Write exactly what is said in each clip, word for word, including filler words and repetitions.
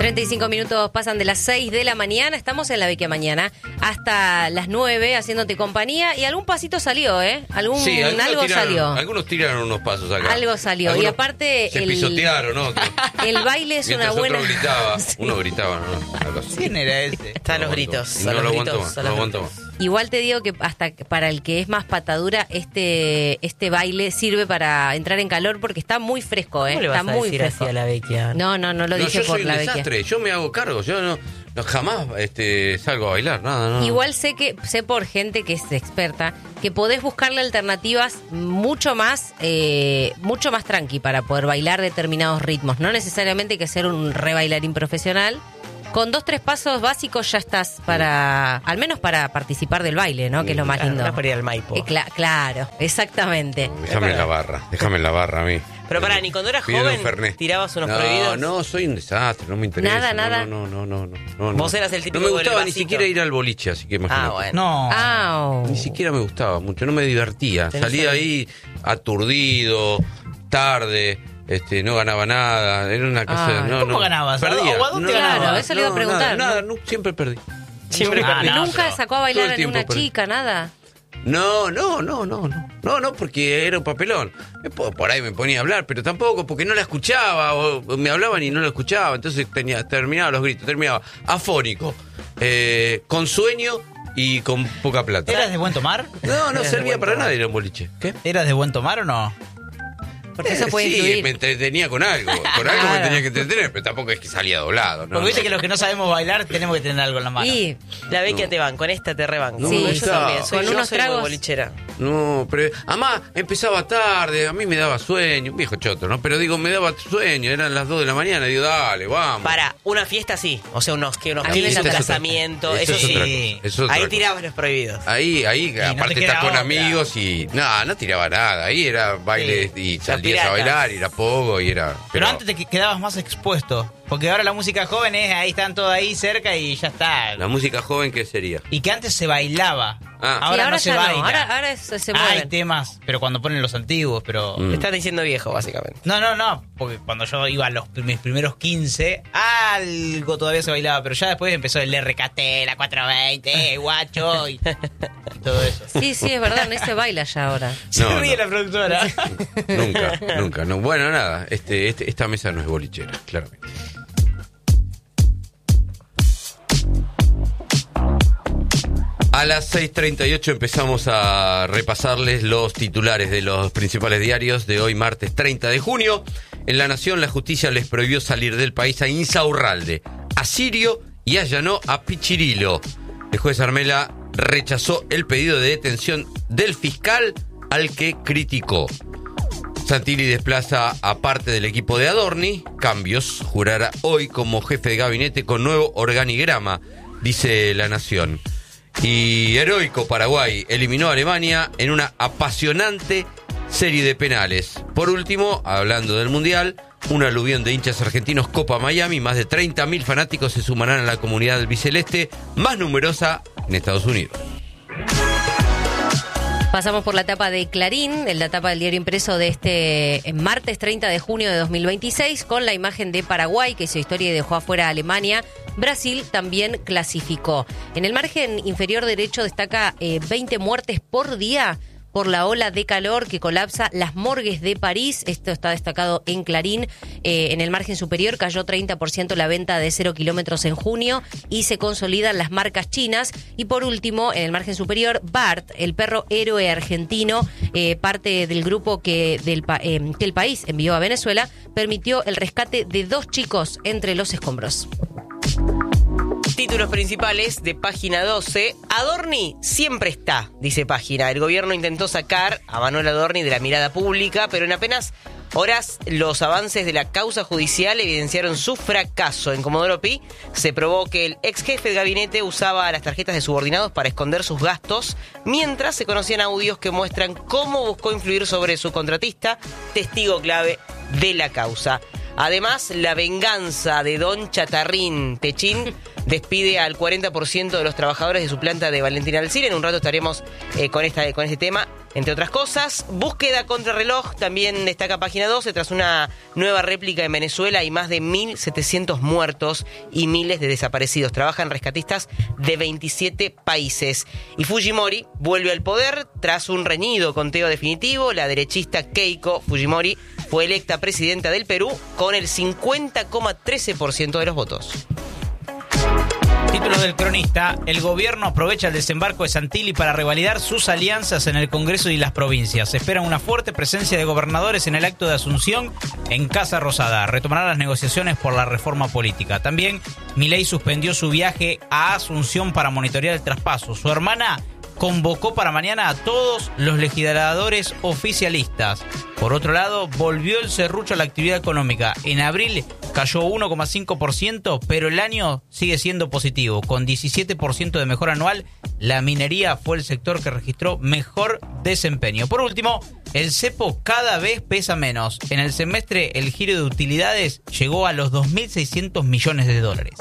treinta y cinco minutos pasan de las seis de la mañana, estamos en la Vecchia Mañana, hasta las nueve haciéndote compañía y algún pasito salió, ¿eh? Algún, sí, algo tiraron, salió. Algunos tiraron unos pasos acá. Algo salió. Algunos y aparte... Se el, pisotearon, ¿no? El baile es una buena... Otro gritaba, sí. Uno gritaba, ¿no? Algo así. ¿Quién era ese? Están no los gritos. No los lo gritos, aguanto más, no lo aguanto más. Igual te digo que hasta para el que es más patadura, este este baile sirve para entrar en calor porque está muy fresco, ¿eh? ¿Cómo le vas está a muy decir fresco. así a la Vecchia? No, no, no lo No, dije yo por soy la un Vecchia. desastre, yo me hago cargo, yo no, no jamás este, salgo a bailar, nada, no. Igual sé que sé por gente que es experta que podés buscarle alternativas mucho más eh, mucho más tranqui para poder bailar determinados ritmos. No necesariamente hay que ser un re bailarín profesional. Con dos, tres pasos básicos ya estás para, al menos para participar del baile, ¿no? Que es lo más Claro, lindo. no para ir al Maipo. Eh, cla- claro, exactamente. Déjame en la barra, déjame en la barra a mí. Pero pará, ni cuando eras Pido un joven Fernet. tirabas unos no, prohibidos. No, soy un desastre, no me interesa. Nada, no, nada. No, no, no, no, no, no. Vos eras el típico No me con el gustaba ni vasito. siquiera ir al boliche, así que imagínate. Ah, bueno. No. Au. Ni siquiera me gustaba mucho, no me divertía. Tenés Salía el- ahí aturdido, tarde, este, no ganaba nada. Era una cosa. Ay, no, ¿cómo no. ganabas? Perdía. ¿O a dónde No, ganabas? no, Eso le iba a no, preguntar, Nada, ¿no? nada, no, siempre perdí. Siempre Ah, perdí. no, Nunca yo- sacó a todo bailar el a tiempo una perdí. chica, nada. No, no, no, no, no. No, no, porque era un papelón. Me po- Por ahí me ponía a hablar, pero tampoco, porque no la escuchaba, o me hablaban y no la escuchaba. Entonces tenía, terminaba los gritos, terminaba afónico, eh, con sueño y con poca plata. ¿Eras de buen tomar? No, no Eras de servía buen para tomar. nada ir a un boliche. ¿Qué? ¿Eras de buen tomar o no? Porque eso puede sí, influir. me entretenía con algo. Con algo me tenía que entretener, pero tampoco es que salía doblado. ¿no? Porque viste no. que los que no sabemos bailar tenemos que tener algo en la mano. Y La Vecchia te van, con esta te rebanco. No, Sí, yo yo también. Soy, con yo unos soy muy tragos. bolichera. No, pero además empezaba tarde, a mí me daba sueño, un viejo choto, ¿no? Pero digo, me daba sueño, eran las dos de la mañana, digo, dale, vamos. Para, una fiesta sí. O sea, unos, que unos A mí me quince, un encanta. casamiento. Eso Eso, es otra sí. cosa, eso es otra Ahí cosa. tirabas los prohibidos. Ahí, ahí, no aparte te estás queda con otra. amigos y... No, no tiraba nada, ahí era baile y salías a piratas. bailar y era poco y era... Pero antes te que- quedabas más expuesto. Porque ahora la música joven es, ahí están todos ahí cerca y ya está. La música joven, ¿qué sería? Y que antes se bailaba. Ah. Sí, Ahora, ahora no se ya no, baila. ahora- ahora se- se Hay mueven. temas, pero cuando ponen los antiguos, pero... Mm. Te estás diciendo viejo, básicamente. No, no, no, porque cuando yo iba a los, mis primeros quince, algo todavía se bailaba, pero ya después empezó el R K T, la cuatrocientos veinte, guacho y, y todo eso. Sí, sí, es verdad, no se baila ya ahora. Se No, ríe no. la productora. Nunca, nunca, no. Bueno, nada, este, este, esta mesa no es bolichera, claramente. A las seis treinta y ocho empezamos a repasarles los titulares de los principales diarios de hoy, martes treinta de junio. En La Nación, la justicia les prohibió salir del país a Insaurralde, a Sirio y allanó a Pichirilo. El juez Armela rechazó el pedido de detención del fiscal al que criticó. Santilli desplaza a parte del equipo de Adorni. Cambios, jurará hoy como jefe de gabinete con nuevo organigrama, dice La Nación. Y heroico Paraguay eliminó a Alemania en una apasionante serie de penales. Por último, hablando del Mundial, un aluvión de hinchas argentinos Copa Miami. Más de treinta mil fanáticos se sumarán a la comunidad albiceleste, más numerosa en Estados Unidos. Pasamos por la etapa de Clarín, la etapa del diario impreso de este martes treinta de junio de dos mil veintiséis, con la imagen de Paraguay, que hizo historia y dejó afuera a Alemania. Brasil también clasificó. En el margen inferior derecho destaca eh, veinte muertes por día por la ola de calor que colapsa las morgues de París. Esto está destacado en Clarín. Eh, en el margen superior cayó treinta por ciento la venta de cero kilómetros en junio y se consolidan las marcas chinas. Y por último, en el margen superior, Bart, el perro héroe argentino, eh, parte del grupo que, del, pa- eh, que el país envió a Venezuela, permitió el rescate de dos chicos entre los escombros. Títulos principales de página doce. Adorni siempre está, dice página. El gobierno intentó sacar a Manuel Adorni de la mirada pública, pero en apenas horas los avances de la causa judicial evidenciaron su fracaso. En Comodoro Pi se probó que el ex jefe de gabinete usaba las tarjetas de subordinados para esconder sus gastos, mientras se conocían audios que muestran cómo buscó influir sobre su contratista, testigo clave de la causa. Además, la venganza de Don Chatarrín Techín despide al cuarenta por ciento de los trabajadores de su planta de Valentín Alcina. En un rato estaremos eh, con, esta, con este tema. entre otras cosas. Búsqueda contrarreloj, también destaca Página doce, tras una nueva réplica en Venezuela hay más de mil setecientos muertos y miles de desaparecidos. Trabajan rescatistas de veintisiete países. Y Fujimori vuelve al poder tras un reñido conteo definitivo. La derechista Keiko Fujimori fue electa presidenta del Perú con el cincuenta coma trece por ciento de los votos. Títulos del cronista. El gobierno aprovecha el desembarco de Santilli para revalidar sus alianzas en el Congreso y las provincias. Se espera una fuerte presencia de gobernadores en el acto de asunción en Casa Rosada. Retomarán las negociaciones por la reforma política. También Milei suspendió su viaje a Asunción para monitorear el traspaso. Su hermana convocó para mañana a todos los legisladores oficialistas. Por otro lado, volvió el serrucho a la actividad económica. En abril cayó uno coma cinco por ciento, pero el año sigue siendo positivo. Con diecisiete por ciento de mejora anual, la minería fue el sector que registró mejor desempeño. Por último, el cepo cada vez pesa menos. En el semestre, el giro de utilidades llegó a los dos mil seiscientos millones de dólares.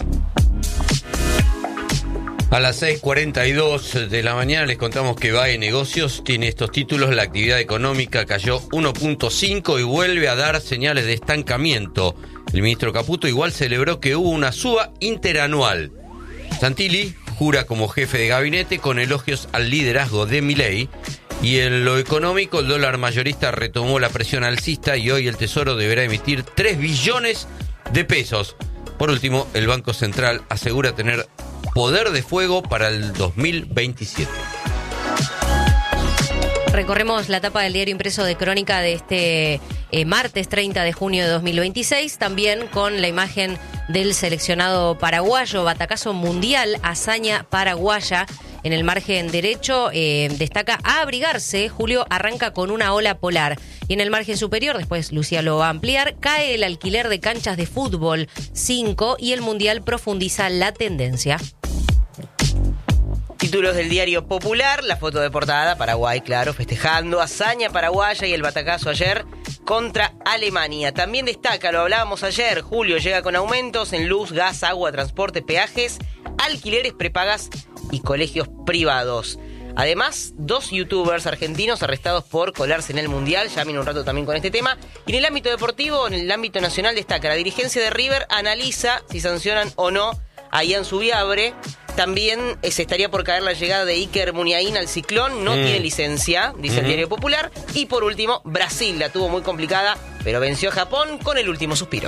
A las seis cuarenta y dos de la mañana les contamos que B A E Negocios tiene estos títulos. La actividad económica cayó uno punto cinco y vuelve a dar señales de estancamiento. El ministro Caputo igual celebró que hubo una suba interanual. Santilli jura como jefe de gabinete con elogios al liderazgo de Milei. Y en lo económico, el dólar mayorista retomó la presión alcista y hoy el Tesoro deberá emitir tres billones de pesos. Por último, el Banco Central asegura tener poder de fuego para el dos mil veintisiete. Recorremos la tapa del diario impreso de Crónica de este eh, martes treinta de junio de dos mil veintiséis, también con la imagen del seleccionado paraguayo, batacazo mundial, hazaña paraguaya. En el margen derecho eh, destaca a abrigarse. Julio arranca con una ola polar. Y en el margen superior, después Lucía lo va a ampliar, cae el alquiler de canchas de fútbol cinco y el Mundial profundiza la tendencia. Títulos del diario Popular, la foto de portada, Paraguay, claro, festejando, hazaña paraguaya y el batacazo ayer contra Alemania. También destaca, lo hablábamos ayer, Julio llega con aumentos en luz, gas, agua, transporte, peajes, alquileres prepagas y colegios privados. Además, dos youtubers argentinos arrestados por colarse en el Mundial. Ya vine un rato también con este tema. Y en el ámbito deportivo, en el ámbito nacional, destaca la dirigencia de River analiza si sancionan o no a Ian Subiabre. También eh, se estaría por caer la llegada de Iker Muniain al Ciclón. No mm. tiene licencia, dice mm-hmm. el diario Popular. Y por último, Brasil la tuvo muy complicada, pero venció a Japón con el último suspiro.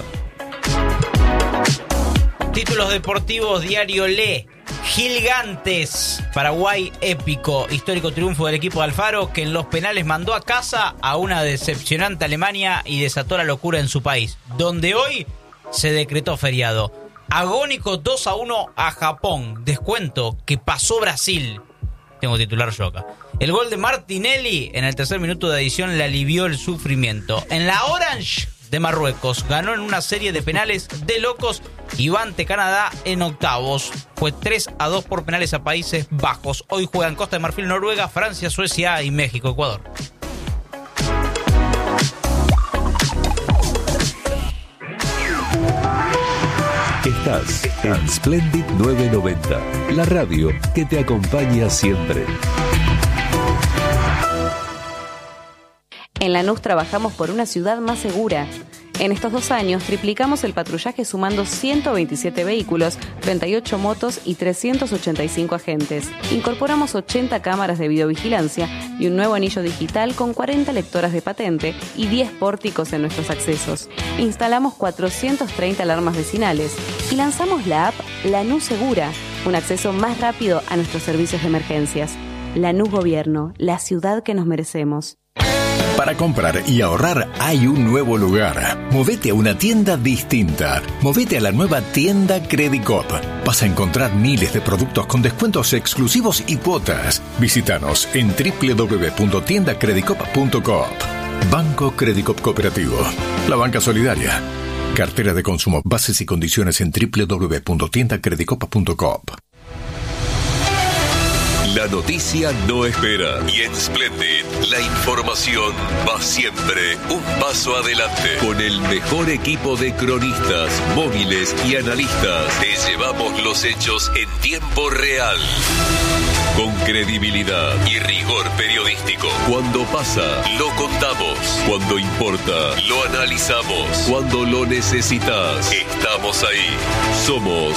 Títulos deportivos, diario Le. Gigantes, Paraguay épico, histórico triunfo del equipo de Alfaro que en los penales mandó a casa a una decepcionante Alemania y desató la locura en su país, donde hoy se decretó feriado. Agónico dos a uno a Japón, descuento que pasó Brasil. Tengo titular yo acá. El gol de Martinelli en el tercer minuto de adición le alivió el sufrimiento. En la Orange de Marruecos ganó en una serie de penales de locos y va ante Canadá en octavos. Fue tres a dos por penales a Países Bajos. Hoy juegan Costa de Marfil, Noruega, Francia, Suecia y México, Ecuador. Estás en Splendid novecientos noventa, la radio que te acompaña siempre. En Lanús trabajamos por una ciudad más segura. En estos dos años triplicamos el patrullaje sumando ciento veintisiete vehículos, treinta y ocho motos y trescientos ochenta y cinco agentes. Incorporamos ochenta cámaras de videovigilancia y un nuevo anillo digital con cuarenta lectoras de patente y diez pórticos en nuestros accesos. Instalamos cuatrocientas treinta alarmas vecinales y lanzamos la app Lanús Segura, un acceso más rápido a nuestros servicios de emergencias. Lanús Gobierno, la ciudad que nos merecemos. Para comprar y ahorrar hay un nuevo lugar. Movete a una tienda distinta. Movete a la nueva tienda Credicop. Vas a encontrar miles de productos con descuentos exclusivos y cuotas. Visítanos en doble u doble u doble u punto tienda credicop punto coop. Banco Credicop Cooperativo. La banca solidaria. Cartera de consumo. Bases y condiciones en doble u doble u doble u punto tienda credicop punto coop. La noticia no espera y en Splendid la información va siempre un paso adelante. Con el mejor equipo de cronistas, móviles y analistas te llevamos los hechos en tiempo real. Con Credibilidad y rigor periodístico. Cuando pasa, lo contamos. Cuando importa, lo analizamos. Cuando lo necesitas, estamos ahí. Somos